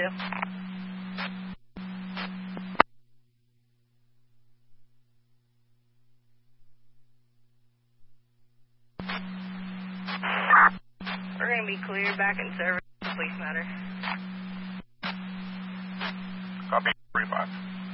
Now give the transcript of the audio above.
2. We're going to be cleared back in service. Police matter. Copy, 35.